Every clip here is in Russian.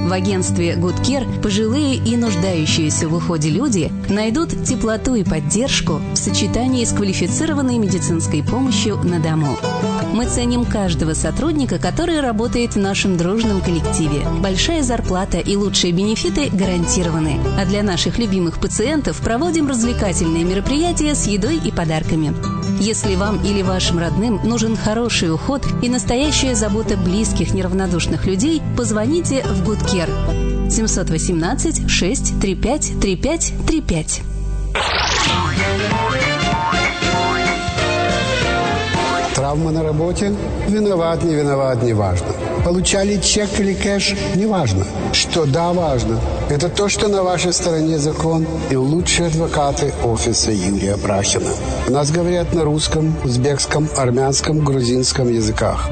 В агентстве Good Care пожилые и нуждающиеся в уходе люди найдут теплоту и поддержку в сочетании с квалифицированной медицинской помощью на дому. Мы ценим каждого сотрудника, который работает в нашем дружном коллективе. Большая зарплата и лучшие бенефиты гарантированы. А для наших любимых пациентов проводим развлекательные мероприятия с едой и подарками. Если вам или вашим родным нужен хороший уход и настоящая забота близких неравнодушных людей, позвоните в Good Care 718 635 3535. Травма на работе? Виноват, не виноват, не важно. Получали чек или кэш? Не важно. Что да, важно. Это то, что на вашей стороне закон и лучшие адвокаты офиса Юрия Брахина. У нас говорят на русском, узбекском, армянском, грузинском языках.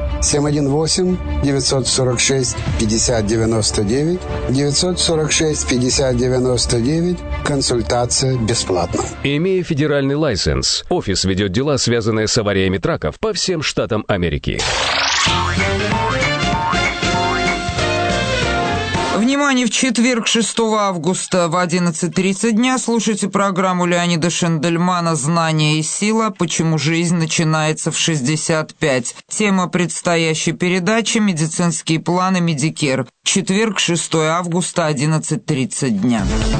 718-946-5099, 946-5099. Консультация бесплатна. Имея федеральный лайсенс, офис ведет дела, связанные с авариями траков по всем штатам Америки. Внимание, в четверг, 6 августа в 11:30 дня слушайте программу Леонида Шендельмана «Знание и сила. Почему жизнь начинается в 65». Тема предстоящей передачи «Медицинские планы Медикер». Четверг, 6 августа, 11:30 дня.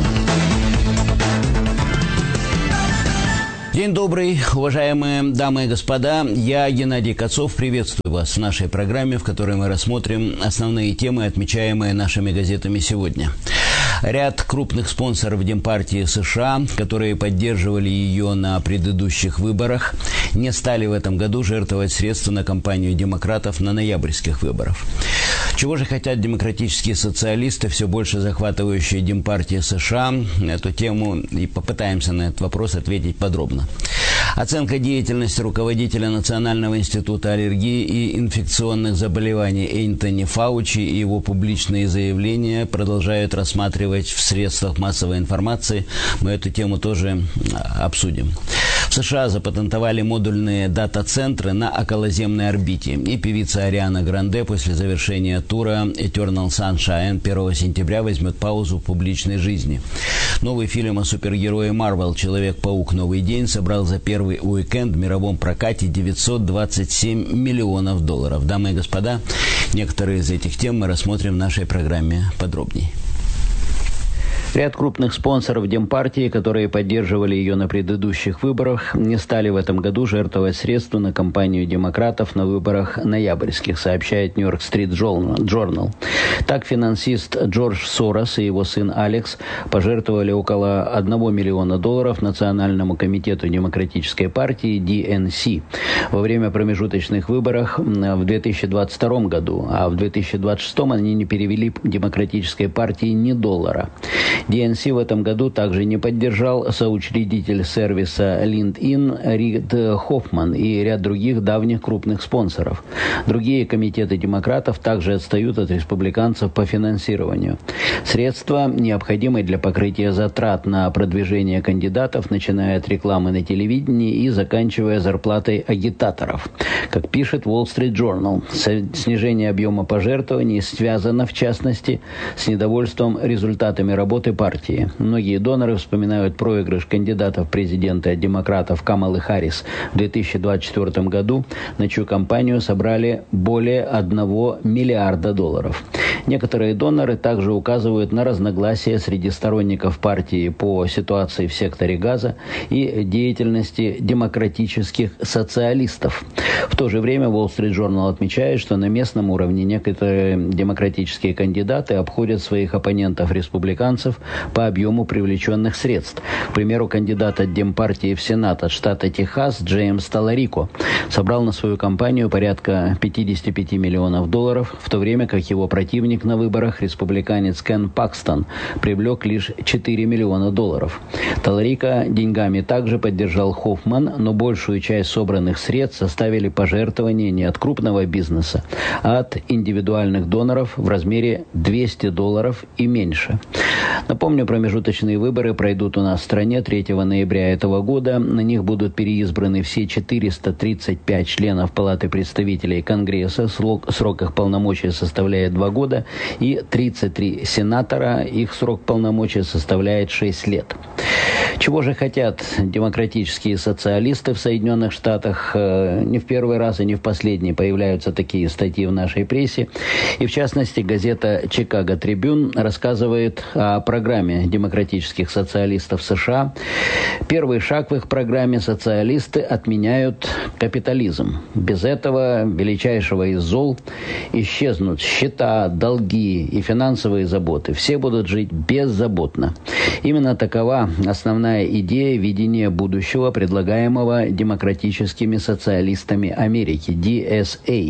День добрый, уважаемые дамы и господа. Я, Геннадий Кацов, приветствую вас в нашей программе, в которой мы рассмотрим основные темы, отмечаемые нашими газетами сегодня. Ряд крупных спонсоров Демпартии США, которые поддерживали ее на предыдущих выборах, не стали в этом году жертвовать средства на кампанию демократов на ноябрьских выборах. Чего же хотят демократические социалисты, все больше захватывающие Демпартии США? Эту тему и попытаемся на этот вопрос ответить подробно. Оценка деятельности руководителя Национального института аллергии и инфекционных заболеваний Энтони Фаучи и его публичные заявления продолжают рассматривать в средствах массовой информации. Мы эту тему тоже обсудим. В США запатентовали модульные дата-центры на околоземной орбите. И певица Ариана Гранде после завершения тура Eternal Sunshine 1 сентября возьмет паузу в публичной жизни. Новый фильм о супергерое Марвел «Человек-паук. Новый день» собрал за первый уикенд в мировом прокате $927 миллионов. Дамы и господа, некоторые из этих тем мы рассмотрим в нашей программе подробнее. Ряд крупных спонсоров Демпартии, которые поддерживали ее на предыдущих выборах, не стали в этом году жертвовать средства на кампанию демократов на выборах ноябрьских, сообщает New York Street Journal. Так, финансист Джордж Сорос и его сын Алекс пожертвовали около $1 миллиона Национальному комитету Демократической партии DNC во время промежуточных выборов в 2022 году, а в 2026 они не перевели Демократической партии ни $1. DNC в этом году также не поддержал соучредитель сервиса LinkedIn Рид Хоффман и ряд других давних крупных спонсоров. Другие комитеты демократов также отстают от республиканцев по финансированию. Средства, необходимые для покрытия затрат на продвижение кандидатов, начиная от рекламы на телевидении и заканчивая зарплатой агитаторов. Как пишет Wall Street Journal, снижение объема пожертвований связано, в частности, с недовольством результатами работы партии. Многие доноры вспоминают проигрыш кандидата в президенты от демократов Камалы Харрис в 2024 году, на чью кампанию собрали более $1 миллиарда. Некоторые доноры также указывают на разногласия среди сторонников партии по ситуации в секторе Газа и деятельности демократических социалистов. В то же время Wall Street Journal отмечает, что на местном уровне некоторые демократические кандидаты обходят своих оппонентов-республиканцев по объему привлеченных средств. К примеру, кандидат от Демпартии в Сенат от штата Техас Джеймс Таларико собрал на свою кампанию порядка $55 миллионов, в то время как его противник на выборах, республиканец Кен Пакстон, привлек лишь $4 миллиона. Таларико деньгами также поддержал Хоффман, но большую часть собранных средств составили пожертвования не от крупного бизнеса, а от индивидуальных доноров в размере $200 и меньше. Напомню, промежуточные выборы пройдут у нас в стране 3 ноября этого года. На них будут переизбраны все 435 членов Палаты представителей Конгресса. Срок их полномочия составляет 2 года. и 33 сенатора. Их срок полномочий составляет 6 лет. Чего же хотят демократические социалисты в Соединенных Штатах? Не в первый раз и не в последний появляются такие статьи в нашей прессе. И в частности, газета «Чикаго Трибюн» рассказывает о программе демократических социалистов США. Первый шаг в их программе: социалисты отменяют капитализм. Без этого, величайшего из зол, исчезнут счета, долги и финансовые заботы. Все будут жить беззаботно. Именно такова основная идея видения будущего, предлагаемого демократическими социалистами Америки, DSA.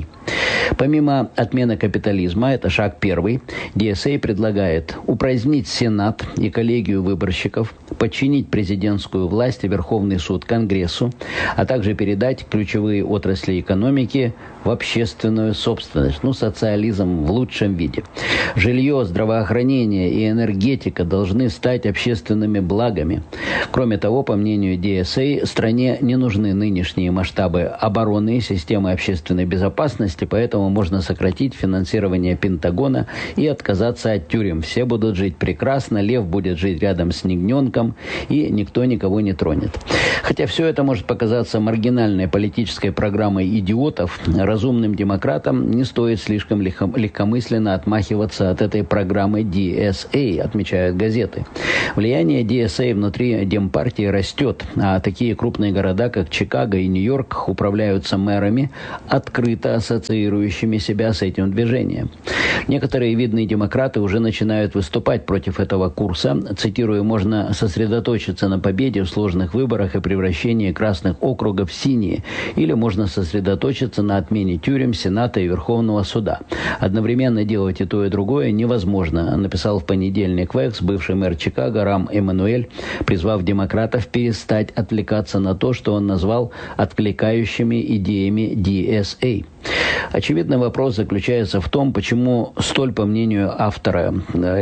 Помимо отмены капитализма, это шаг первый, DSA предлагает упразднить Сенат и коллегию выборщиков, подчинить президентскую власть и Верховный суд Конгрессу, а также передать ключевые отрасли экономики в общественную собственность. Социализм в лучшем виде. Жилье, здравоохранение и энергетика должны стать общественными благами. Кроме того, по мнению DSA, стране не нужны нынешние масштабы обороны и системы общественной безопасности, поэтому можно сократить финансирование Пентагона и отказаться от тюрем. Все будут жить прекрасно, лев будет жить рядом с ягненком, и никто никого не тронет. Хотя все это может показаться маргинальной политической программой идиотов, разумным демократам не стоит слишком легкомысленно отмахиваться от этой программы DSA, отмечают газеты. Влияние DSA внутри Демпартии растет, а такие крупные города, как Чикаго и Нью-Йорк, управляются мэрами, открыто ассоциирующими себя с этим движением. Некоторые видные демократы уже начинают выступать против этого курса. Цитирую: «Можно сосредоточиться на победе в сложных выборах и превращении красных округов в синие, или можно сосредоточиться на отмене тюрем, Сената и Верховного суда. Одновременно делать и то, и другое невозможно», написал в понедельник в Экс бывший мэр Чикаго Рам Эммануэль, призвав демократов перестать отвлекаться на то, что он назвал откликающими идеями DSA. Очевидный вопрос заключается в том, почему столь, по мнению авторов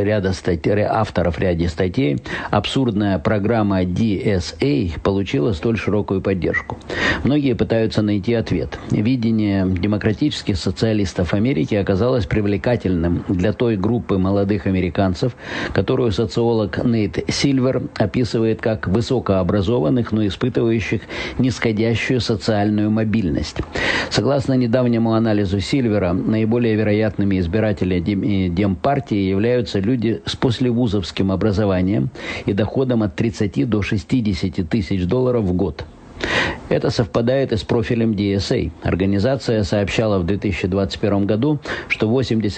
ряда статей, абсурдная программа DSA получила столь широкую поддержку. Многие пытаются найти ответ. Видение демократических социалистов Америки оказалось привлекательным для той группы молодых американцев, которую социолог Нейт Сильвер описывает как высокообразованных, но испытывающих нисходящую социальную мобильность. Согласно недавнему анализу Сильвера, наиболее вероятными избирателями Демпартии являются люди с послевузовским образованием и доходом от 30 до 60 тысяч долларов в год. Это совпадает и с профилем DSA. Организация сообщала в 2021 году, что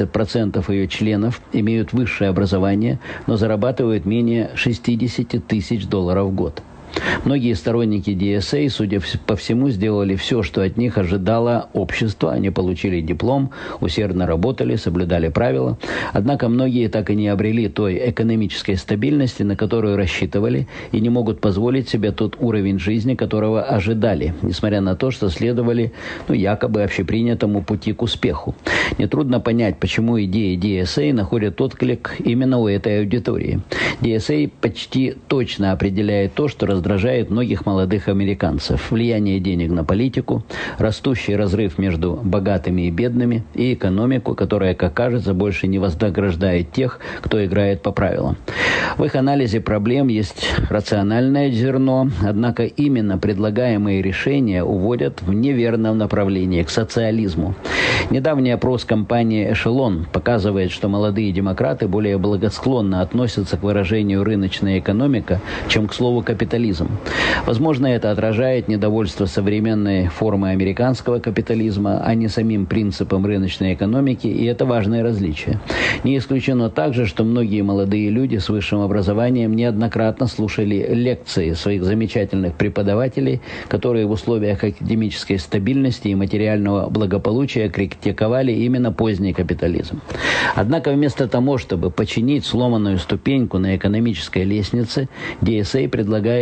80% ее членов имеют высшее образование, но зарабатывают менее 60 тысяч долларов в год. Многие сторонники DSA, судя по всему, сделали все, что от них ожидало общество. Они получили диплом, усердно работали, соблюдали правила. Однако многие так и не обрели той экономической стабильности, на которую рассчитывали, и не могут позволить себе тот уровень жизни, которого ожидали, несмотря на то, что следовали якобы общепринятому пути к успеху. Нетрудно понять, почему идеи DSA находят отклик именно у этой аудитории. DSA почти точно определяет то, что раздражает многих молодых американцев: влияние денег на политику, растущий разрыв между богатыми и бедными, и экономику, которая, как кажется, больше не вознаграждает тех, кто играет по правилам. В их анализе проблем есть рациональное зерно, однако именно предлагаемые решения уводят в неверном направлении, к социализму. Недавний опрос компании «Эшелон» показывает, что молодые демократы более благосклонно относятся к выражению «рыночная экономика», чем к слову «капитализм». Возможно, это отражает недовольство современной формы американского капитализма, а не самим принципом рыночной экономики, и это важное различие. Не исключено также, что многие молодые люди с высшим образованием неоднократно слушали лекции своих замечательных преподавателей, которые в условиях академической стабильности и материального благополучия критиковали именно поздний капитализм. Однако вместо того, чтобы починить сломанную ступеньку на экономической лестнице, DSA предлагает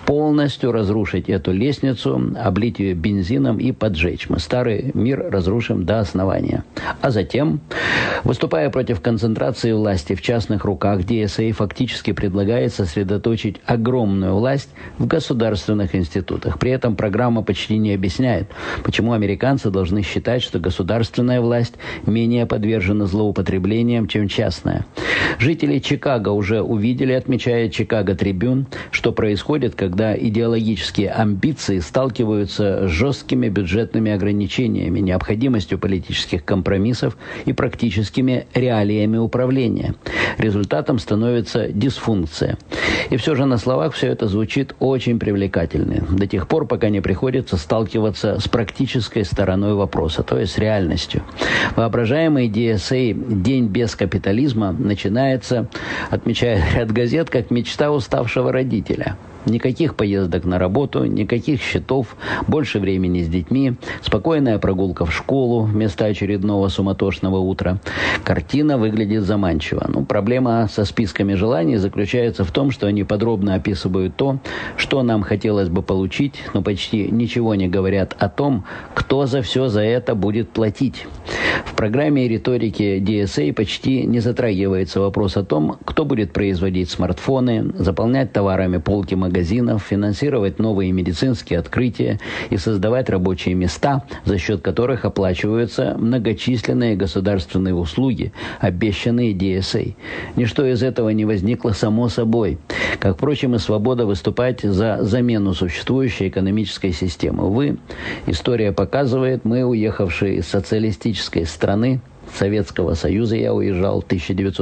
полностью разрушить эту лестницу, облить ее бензином и поджечь. Мы старый мир разрушим до основания. А затем, выступая против концентрации власти в частных руках, DSA фактически предлагает сосредоточить огромную власть в государственных институтах. При этом программа почти не объясняет, почему американцы должны считать, что государственная власть менее подвержена злоупотреблениям, чем частная. Жители Чикаго уже увидели, отмечает Чикаго Трибюн, что происходит, когда идеологические амбиции сталкиваются с жесткими бюджетными ограничениями, необходимостью политических компромиссов и практическими реалиями управления. Результатом становится дисфункция. И все же на словах все это звучит очень привлекательно. До тех пор, пока не приходится сталкиваться с практической стороной вопроса, то есть с реальностью. Воображаемый DSA «День без капитализма» начинается, отмечает ряд газет, как мечта уставшего родителя. Никаких поездок на работу, никаких счетов, больше времени с детьми, спокойная прогулка в школу вместо очередного суматошного утра. Картина выглядит заманчиво. Но проблема со списками желаний заключается в том, что они подробно описывают то, что нам хотелось бы получить, но почти ничего не говорят о том, кто за все за это будет платить. В программе и риторике DSA почти не затрагивается вопрос о том, кто будет производить смартфоны, заполнять товарами полки магазинов, финансировать новые медицинские открытия и создавать рабочие места, за счет которых оплачиваются многочисленные государственные услуги, обещанные DSA. Ничто из этого не возникло само собой. Как, впрочем, и свобода выступать за замену существующей экономической системы. Увы, история показывает, мы, уехавшие из социалистической страны, Советского Союза, я уезжал в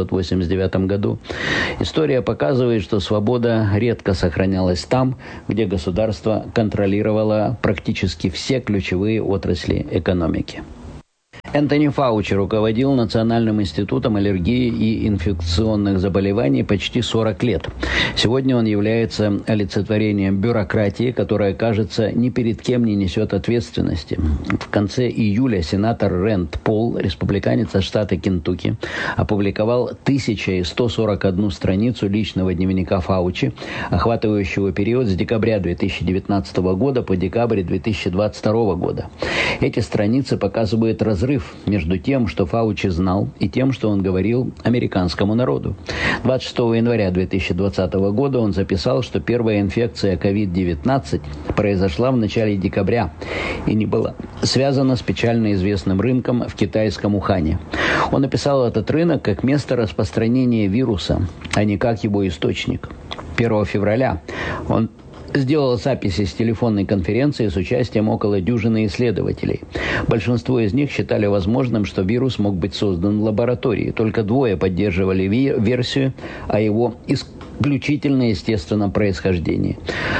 1989 году. История показывает, что свобода редко сохранялась там, где государство контролировало практически все ключевые отрасли экономики. Энтони Фаучи руководил Национальным институтом аллергии и инфекционных заболеваний почти 40 лет. Сегодня он является олицетворением бюрократии, которая, кажется, ни перед кем не несет ответственности. В конце июля сенатор Рэнд Пол, республиканец от штата Кентукки, опубликовал 1141 страницу личного дневника Фаучи, охватывающего период с декабря 2019 года по декабрь 2022 года. Эти страницы показывают разрыв между тем, что Фаучи знал, и тем, что он говорил американскому народу. 26 января 2020 года он записал, что первая инфекция COVID-19 произошла в начале декабря и не была связана с печально известным рынком в китайском Ухане. Он описал этот рынок как место распространения вируса, а не как его источник. 1 февраля он сделал записи с телефонной конференции с участием около дюжины исследователей. Большинство из них считали возможным, что вирус мог быть создан в лаборатории. Только 2 поддерживали версию о его исключительно естественном происхождении.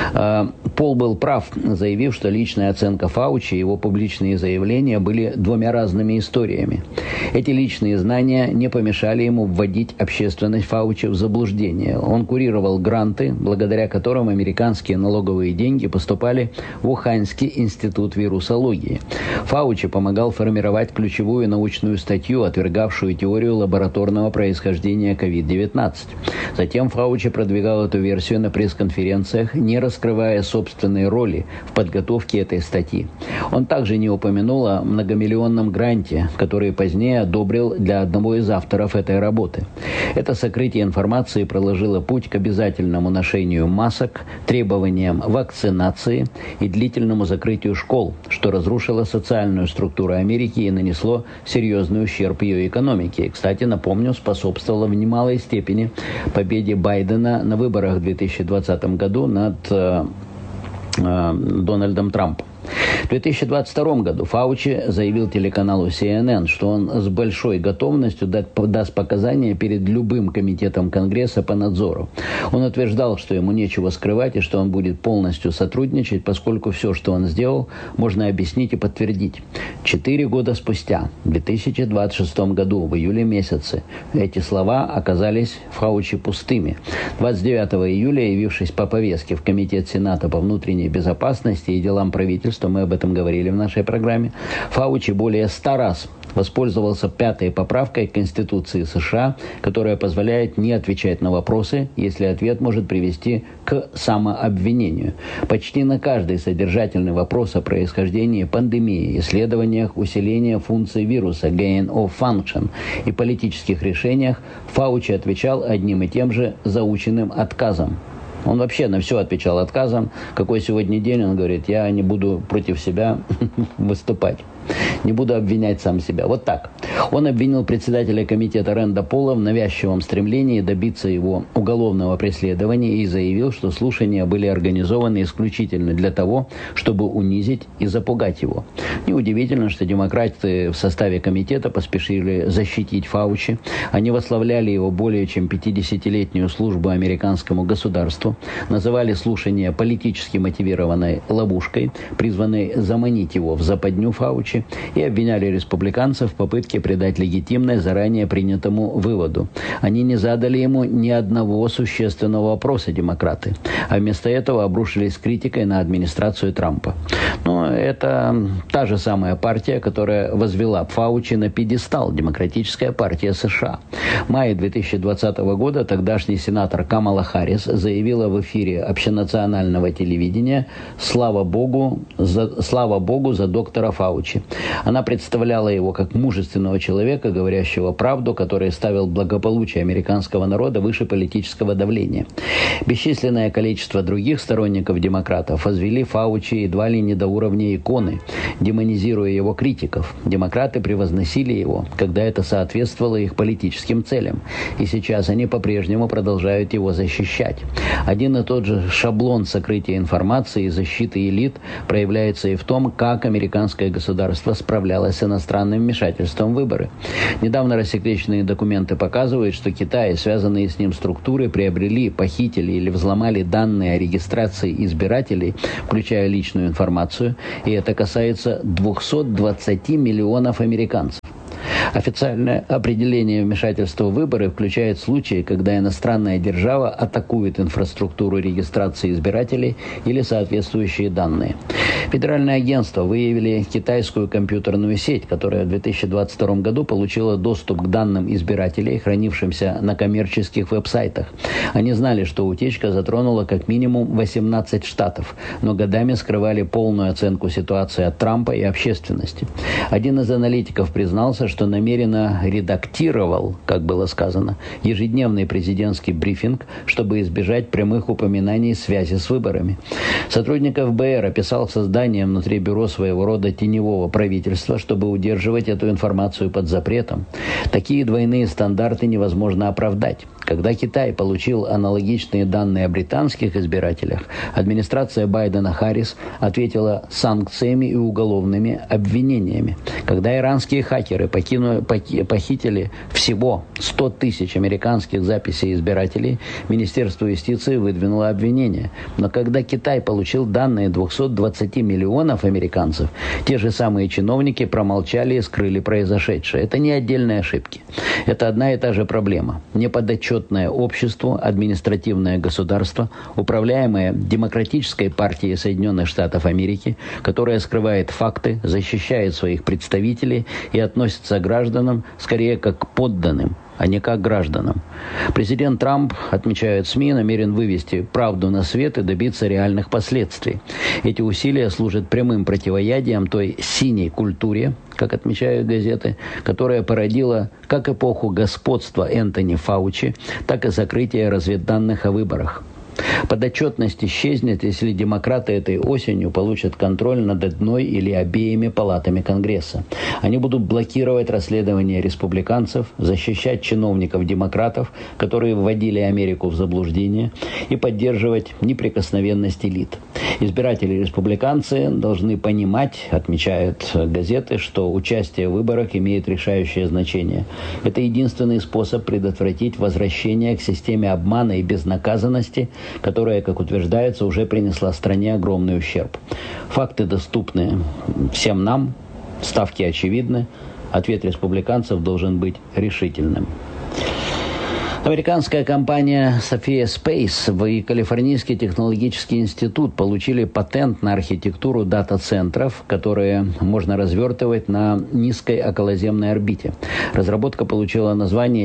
Пол был прав, заявив, что личная оценка Фаучи и его публичные заявления были 2 разными историями. Эти личные знания не помешали ему вводить общественность Фаучи в заблуждение. Он курировал гранты, благодаря которым американские налоговые деньги поступали в Уханьский институт вирусологии. Фаучи помогал формировать ключевую научную статью, отвергавшую теорию лабораторного происхождения COVID-19. Затем Фаучи продвигал эту версию на пресс-конференциях, не раскрывая собственной роли в подготовке этой статьи. Он также не упомянул о многомиллионном гранте, который позднее одобрил для одного из авторов этой работы. Это сокрытие информации проложило путь к обязательному ношению масок, требованиям вакцинации и длительному закрытию школ, что разрушило социальную структуру Америки и нанесло серьезный ущерб ее экономике. И, кстати, напомню, способствовало в немалой степени победе Байдена на выборах в 2020 году над Дональдом Трампом. В 2022 году Фаучи заявил телеканалу CNN, что он с большой готовностью даст показания перед любым комитетом Конгресса по надзору. Он утверждал, что ему нечего скрывать и что он будет полностью сотрудничать, поскольку все, что он сделал, можно объяснить и подтвердить. 4 года спустя, в 2026 году, в июле месяце, эти слова оказались Фаучи пустыми. 29 июля, явившись по повестке в Комитет Сената по внутренней безопасности и делам правительства, мы об этом говорили в нашей программе, Фаучи более 100 раз воспользовался 5-й поправкой Конституции США, которая позволяет не отвечать на вопросы, если ответ может привести к самообвинению. Почти на каждый содержательный вопрос о происхождении пандемии, исследованиях усиления функций вируса gain of function и политических решениях Фаучи отвечал одним и тем же заученным отказом. Он вообще на все отвечал отказом. Какой сегодня день, он говорит, я не буду против себя выступать. Не буду обвинять сам себя. Вот так. Он обвинил председателя комитета Рэнда Пола в навязчивом стремлении добиться его уголовного преследования и заявил, что слушания были организованы исключительно для того, чтобы унизить и запугать его. Неудивительно, что демократы в составе комитета поспешили защитить Фаучи. Они восславляли его более чем 50-летнюю службу американскому государству, называли слушания политически мотивированной ловушкой, призванной заманить его в западню Фаучи, и обвиняли республиканцев в попытке придать легитимность заранее принятому выводу. Они не задали ему ни одного существенного вопроса, демократы, а вместо этого обрушились с критикой на администрацию Трампа. Но это та же самая партия, которая возвела Фаучи на пьедестал, Демократическая партия США. В мае 2020 года тогдашний сенатор Камала Харрис заявила в эфире общенационального телевидения «Слава Богу за доктора Фаучи». Она представляла его как мужественного человека, говорящего правду, который ставил благополучие американского народа выше политического давления. Бесчисленное количество других сторонников демократов возвели Фаучи едва ли не до уровня иконы, демонизируя его критиков. Демократы превозносили его, когда это соответствовало их политическим целям. И сейчас они по-прежнему продолжают его защищать. Один и тот же шаблон сокрытия информации и защиты элит проявляется и в том, как американское государство справлялось с иностранным вмешательством в выборы. Недавно рассекреченные документы показывают, что Китай и связанные с ним структуры приобрели, похитили или взломали данные о регистрации избирателей, включая личную информацию, и это касается 220 миллионов американцев. Официальное определение вмешательства в выборы включает случаи, когда иностранная держава атакует инфраструктуру регистрации избирателей или соответствующие данные. Федеральное агентство выявили китайскую компьютерную сеть, которая в 2022 году получила доступ к данным избирателей, хранившимся на коммерческих веб-сайтах. Они знали, что утечка затронула как минимум 18 штатов, но годами скрывали полную оценку ситуации от Трампа и общественности. Один из аналитиков признался, что намеренно редактировал, как было сказано, ежедневный президентский брифинг, чтобы избежать прямых упоминаний связи с выборами. Сотрудник ФБР описал создание внутри бюро своего рода теневого правительства, чтобы удерживать эту информацию под запретом. Такие двойные стандарты невозможно оправдать. Когда Китай получил аналогичные данные о британских избирателях, администрация Байдена-Харрис ответила санкциями и уголовными обвинениями. Когда иранские хакеры похитили всего 100 тысяч американских записей избирателей, Министерство юстиции выдвинуло обвинение. Но когда Китай получил данные 220 миллионов американцев, те же самые чиновники промолчали и скрыли произошедшее. Это не отдельные ошибки. Это одна и та же проблема. Неподотчетное обществу, административное государство, управляемое Демократической партией Соединенных Штатов Америки, которое скрывает факты, защищает своих представителей и относится к гражданам скорее как к подданным, а не как гражданам. Президент Трамп, отмечают СМИ, намерен вывести правду на свет и добиться реальных последствий. Эти усилия служат прямым противоядием той синей культуре, как отмечают газеты, которая породила как эпоху господства Энтони Фаучи, так и закрытие разведданных о выборах. Подотчетность исчезнет, если демократы этой осенью получат контроль над одной или обеими палатами Конгресса. Они будут блокировать расследования республиканцев, защищать чиновников-демократов, которые вводили Америку в заблуждение, и поддерживать неприкосновенность элит. Избиратели-республиканцы должны понимать, отмечают газеты, что участие в выборах имеет решающее значение. Это единственный способ предотвратить возвращение к системе обмана и безнаказанности, которая, как утверждается, уже принесла стране огромный ущерб. Факты доступны всем нам, ставки очевидны, ответ республиканцев должен быть решительным. Американская компания Sophia Space и Калифорнийский технологический институт получили патент на архитектуру дата-центров, которые можно развертывать на низкой околоземной орбите. Разработка получила название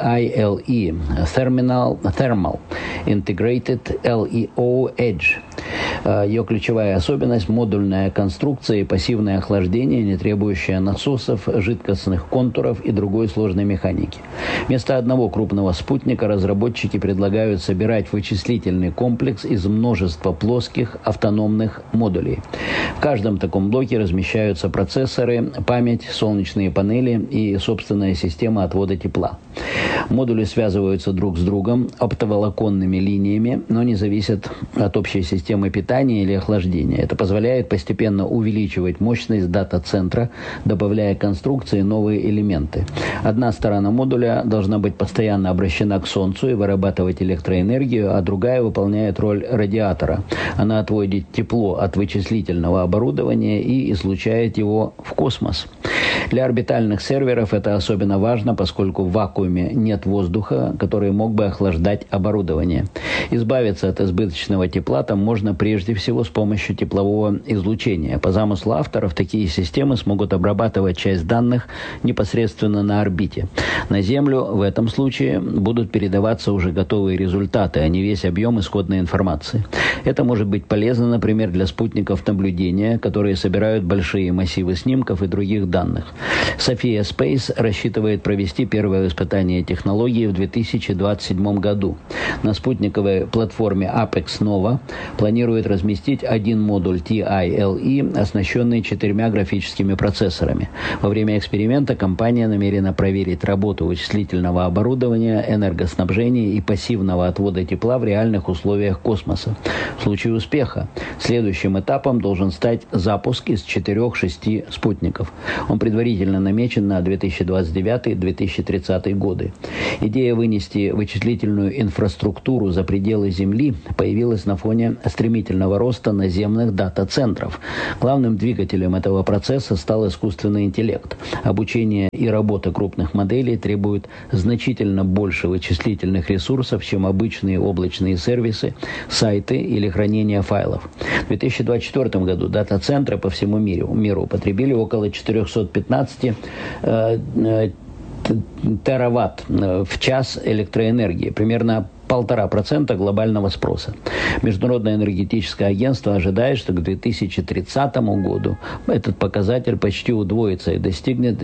TILE – Thermal Integrated LEO Edge. Ее ключевая особенность – модульная конструкция и пассивное охлаждение, не требующее насосов, жидкостных контуров и другой сложной механики. Вместо одного крупного спутника разработчики предлагают собирать вычислительный комплекс из множества плоских автономных модулей. В каждом таком блоке размещаются процессоры, память, солнечные панели и собственная система отвода тепла. Модули связываются друг с другом оптоволоконными линиями, но не зависят от общей системы питания или охлаждения. Это позволяет постепенно увеличивать мощность дата-центра, добавляя конструкции новые элементы. Одна сторона модуля должна быть постоянно обращена к Солнцу и вырабатывать электроэнергию, а другая выполняет роль радиатора. Она отводит тепло от вычислительного оборудования и излучает его в космос. Для орбитальных серверов это особенно важно, поскольку в вакууме нет воздуха, который мог бы охлаждать оборудование. Избавиться от избыточного тепла там можно прежде всего с помощью теплового излучения. По замыслу авторов, такие системы смогут обрабатывать часть данных непосредственно на орбите. На Землю в этом случае будут передаваться уже готовые результаты, а не весь объем исходной информации. Это может быть полезно, например, для спутников наблюдения, которые собирают большие массивы снимков и других данных. Sophia Space рассчитывает провести первое испытание технологии в 2027 году. На спутниковой платформе Apex Nova планирует разместить один модуль TILE, оснащенный 4 графическими процессорами. Во время эксперимента компания намерена проверить работу вычислительного оборудования, энергоснабжения и пассивного отвода тепла в реальных условиях космоса. В случае успеха следующим этапом должен стать запуск из 4-6 спутников. Он предварительно намечен на 2029-2030 годы. Идея вынести вычислительную инфраструктуру за пределы Земли появилась на фоне стремительного роста наземных дата-центров. Главным двигателем этого процесса стал искусственный интеллект. Обучение и работа крупных моделей требуют значительно больше вычислительных ресурсов, чем обычные облачные сервисы, сайты или хранение файлов. В 2024 году дата-центры по всему миру потребили около 415 тераватт в час электроэнергии, примерно 1,5% глобального спроса. Международное энергетическое агентство ожидает, что к 2030 году этот показатель почти удвоится и достигнет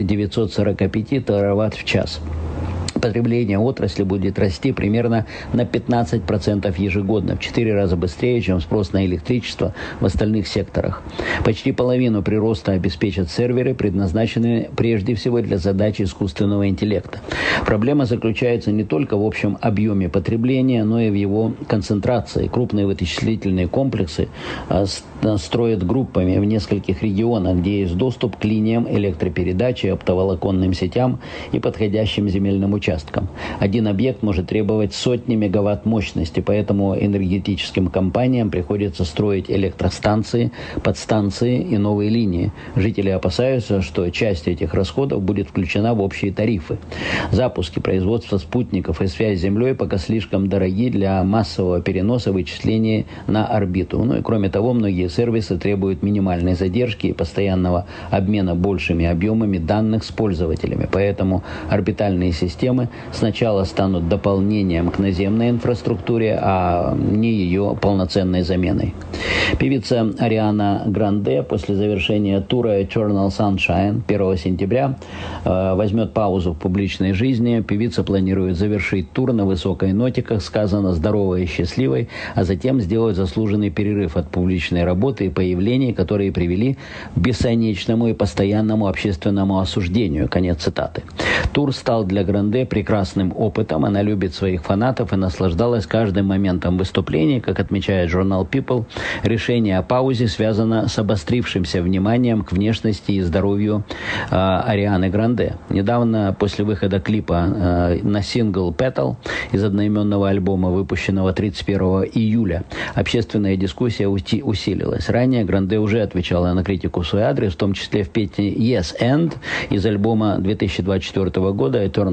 945 тераватт в час. Потребление отрасли будет расти примерно на 15% ежегодно, в 4 раза быстрее, чем спрос на электричество в остальных секторах. Почти половину прироста обеспечат серверы, предназначенные прежде всего для задач искусственного интеллекта. Проблема заключается не только в общем объеме потребления, но и в его концентрации. Крупные вычислительные комплексы строят группами в нескольких регионах, где есть доступ к линиям электропередачи, оптоволоконным сетям и подходящим земельным участкам. Один объект может требовать сотни мегаватт мощности, поэтому энергетическим компаниям приходится строить электростанции, подстанции и новые линии. Жители опасаются, что часть этих расходов будет включена в общие тарифы. Запуски производства спутников и связь с Землей пока слишком дороги для массового переноса вычислений на орбиту. Ну и кроме того, многие сервисы требуют минимальной задержки и постоянного обмена большими объемами данных с пользователями. Поэтому орбитальные системы сначала станут дополнением к наземной инфраструктуре, а не ее полноценной заменой. Певица Ариана Гранде после завершения тура Eternal Sunshine 1 сентября возьмет паузу в публичной жизни. Певица планирует завершить тур на высокой ноте, как сказано, здоровой и счастливой, а затем сделать заслуженный перерыв от публичной работы и появлений, которые привели к бесконечному и постоянному общественному осуждению. Конец цитаты. Тур стал для Гранде прекрасным опытом. Она любит своих фанатов и наслаждалась каждым моментом выступлений. Как отмечает журнал People, решение о паузе связано с обострившимся вниманием к внешности и здоровью Арианы Гранде. Недавно, после выхода клипа на сингл Petal из одноименного альбома, выпущенного 31 июля, общественная дискуссия усилилась. Ранее Гранде уже отвечала на критику в свой адрес, в том числе в песне Yes and из альбома 2024 года Eternal Sunshine.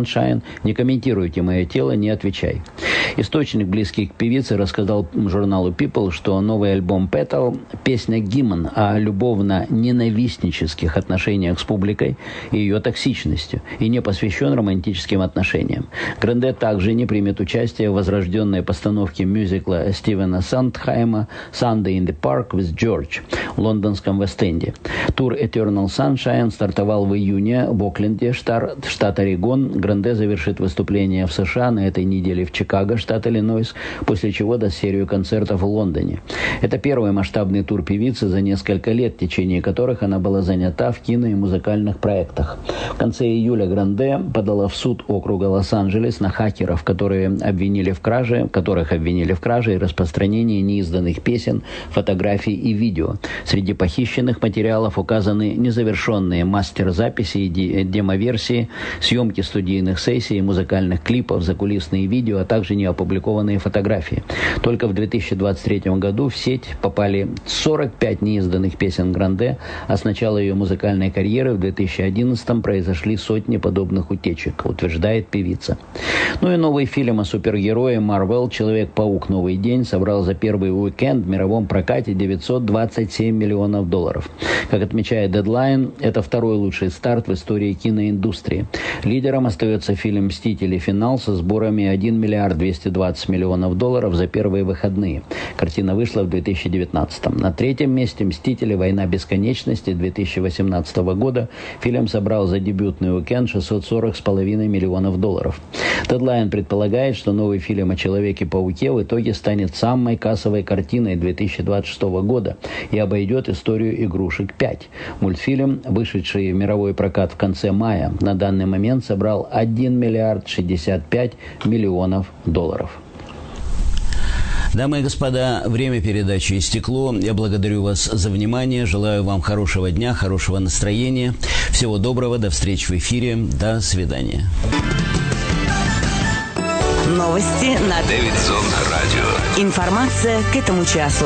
Sunshine. Не комментируйте мое тело, не отвечай. Источник, близкий к певице, рассказал журналу People, что новый альбом Petal – песня-гимн о любовно-ненавистнических отношениях с публикой и ее токсичностью, и не посвящен романтическим отношениям. Гранде также не примет участие в возрожденной постановке мюзикла Стивена Сандхайма «Sunday in the Park with George» в лондонском Вест-Энде. Тур Eternal Sunshine стартовал в июне в Окленде, штат Орегон. Гранде завершит выступление в США на этой неделе в Чикаго, штат Иллинойс, после чего даст серию концертов в Лондоне. Это первый масштабный тур певицы за несколько лет, в течение которых она была занята в кино и музыкальных проектах. В конце июля Гранде подала в суд округа Лос-Анджелес на хакеров, которых обвинили в краже и распространении неизданных песен, фотографий и видео. Среди похищенных материалов указаны незавершенные мастер-записи и демо-версии, съемки студийных сессий, музыкальных клипов, закулисные видео, а также неопубликованные фотографии. Только в 2023 году в сеть попали 45 неизданных песен Гранде, а с начала ее музыкальной карьеры в 2011 произошли сотни подобных утечек, утверждает певица. Ну и новый фильм о супергерое Marvel «Человек-паук. Новый день» собрал за первый уикенд в мировом прокате $927 миллионов. Как отмечает Deadline, это второй лучший старт в истории киноиндустрии. Лидером остается фильм «Мстители. Финал» со сборами $1 миллиард $220 миллионов за первые выходные. Картина вышла в 2019. На третьем месте «Мстители. Война бесконечности» 2018 года. Фильм собрал за дебютный уикенд $640,5 миллионов. Deadline предполагает, что новый фильм о Человеке-пауке в итоге станет самой кассовой картиной 2026 года и обойдет историю «Игрушек 5». Мультфильм, вышедший в мировой прокат в конце мая, на данный момент собрал $1 миллиард $65 миллионов. Дамы и господа, время передачи истекло. Я благодарю вас за внимание. Желаю вам хорошего дня, хорошего настроения. Всего доброго. До встречи в эфире. До свидания. Новости на Дэвидсон Радио. Информация к этому часу.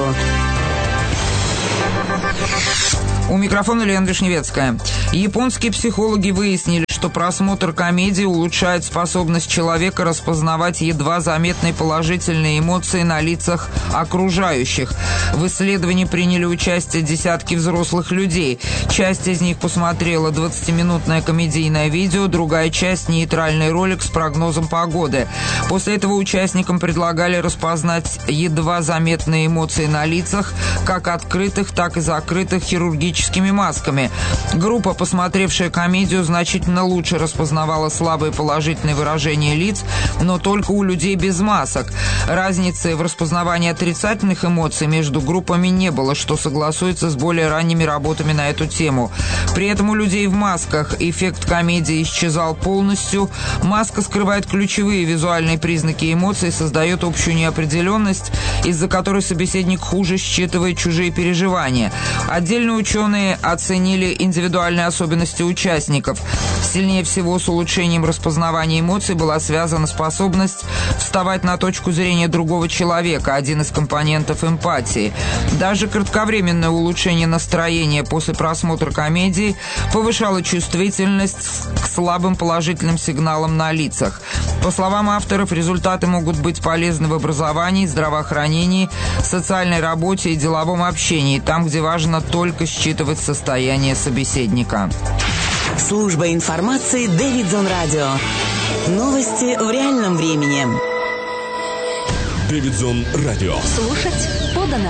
У микрофона Лена Вишневецкая. Японские психологи выяснили, что просмотр комедии улучшает способность человека распознавать едва заметные положительные эмоции на лицах окружающих. В исследовании приняли участие десятки взрослых людей. Часть из них посмотрела 20-минутное комедийное видео, другая часть – нейтральный ролик с прогнозом погоды. После этого участникам предлагали распознать едва заметные эмоции на лицах, как открытых, так и закрытых хирургическими масками. Группа, посмотревшая комедию, значительно лучше распознавала слабые положительные выражения лиц, но только у людей без масок. Разницы в распознавании отрицательных эмоций между группами не было, что согласуется с более ранними работами на эту тему. При этом у людей в масках эффект комедии исчезал полностью. Маска скрывает ключевые визуальные признаки эмоций, создает общую неопределенность, из-за которой собеседник хуже считывает чужие переживания. Отдельно ученые оценили индивидуальные особенности участников. Сильнее всего с улучшением распознавания эмоций была связана способность вставать на точку зрения другого человека, один из компонентов эмпатии. Даже кратковременное улучшение настроения после просмотра комедии повышало чувствительность к слабым положительным сигналам на лицах. По словам авторов, результаты могут быть полезны в образовании, здравоохранении, социальной работе и деловом общении, там, где важно только считывать состояние собеседника. Служба информации Дэвидсон Радио. Новости в реальном времени. Дэвидсон Радио. Слушать подано.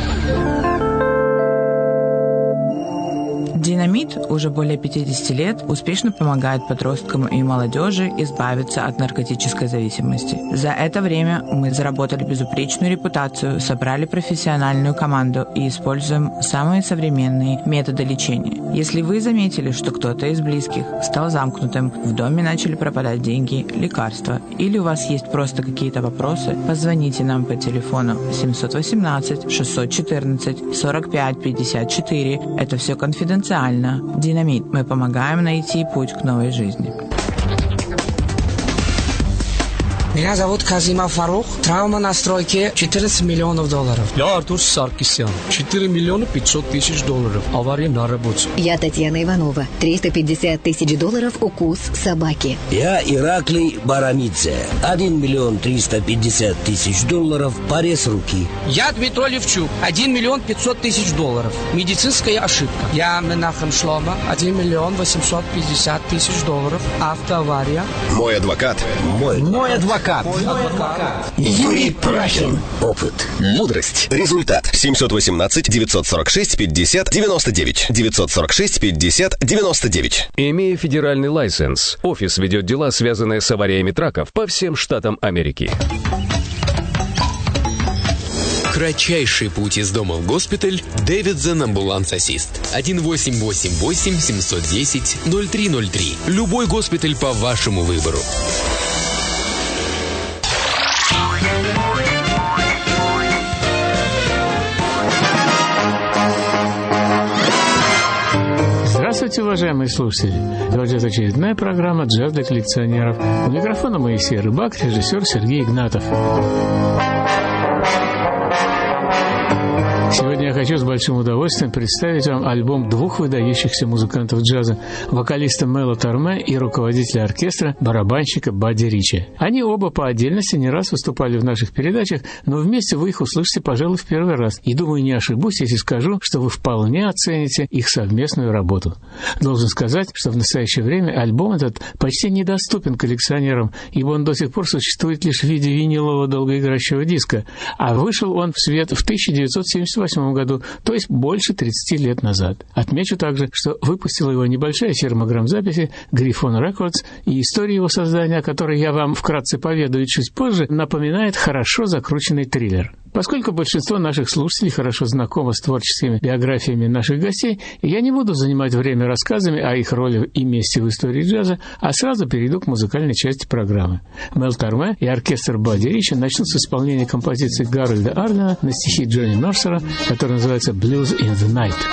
Динамит уже более 50 лет успешно помогает подросткам и молодежи избавиться от наркотической зависимости. За это время мы заработали безупречную репутацию, собрали профессиональную команду и используем самые современные методы лечения. Если вы заметили, что кто-то из близких стал замкнутым, в доме начали пропадать деньги, лекарства, или у вас есть просто какие-то вопросы, позвоните нам по телефону 718-614-45-54. Это все конфиденциально. Динамит. Мы помогаем найти путь к новой жизни. Меня зовут Казима Фарух. Травма на стройке $14 миллионов. Я Артур Саркисян. $4 миллиона 500 тысяч. Авария на работе. Я Татьяна Иванова. $350 тысяч укус собаки. Я Ираклий Барамидзе. $1 миллион 350 тысяч порез руки. Я Дмитрий Левчук. $1 миллион 500 тысяч. Медицинская ошибка. Я Менахем Шлома. $1 миллион 850 тысяч. Автоавария. Мой адвокат. Мой адвокат. Юрий Прахин. Опыт. Мудрость. Результат. 718-946-50-99. 946-50-99. Имея федеральный лайсенс, офис ведет дела, связанные с авариями траков по всем штатам Америки. Кратчайший путь из дома в госпиталь. Davidson Ambulance Assist. 1-888-710-0303. Любой госпиталь по вашему выбору. Здравствуйте, уважаемые слушатели! Идет очередная программа «Джаз для коллекционеров». У микрофона Моисей Рыбак, режиссер Сергей Игнатов. Сегодня я хочу с большим удовольствием представить вам альбом двух выдающихся музыкантов джаза, вокалиста Мела Торме и руководителя оркестра, барабанщика Бадди Ричи. Они оба по отдельности не раз выступали в наших передачах, но вместе вы их услышите, пожалуй, в первый раз. И думаю, не ошибусь, если скажу, что вы вполне оцените их совместную работу. Должен сказать, что в настоящее время альбом этот почти недоступен коллекционерам, ибо он до сих пор существует лишь в виде винилового долгоиграющего диска, а вышел он в свет в 1978 году, то есть больше 30 лет назад. Отмечу также, что выпустила его небольшая фирма грамзаписи Griffon Records, и история его создания, о которой я вам вкратце поведаю чуть позже, напоминает хорошо закрученный триллер. Поскольку большинство наших слушателей хорошо знакомы с творческими биографиями наших гостей, я не буду занимать время рассказами о их роли и месте в истории джаза, а сразу перейду к музыкальной части программы. Мел Торме и оркестр Бадди Ричи начнут с исполнения композиции Гарольда Арлена на стихи Джонни Мерсера, который называется «Blues in the Night».